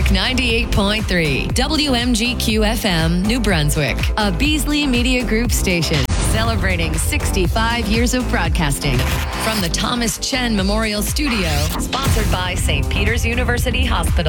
98.3, WMGQ-FM, New Brunswick, a Beasley Media Group station celebrating 65 years of broadcasting. From the Thomas Chen Memorial Studio, sponsored by St. Peter's University Hospital.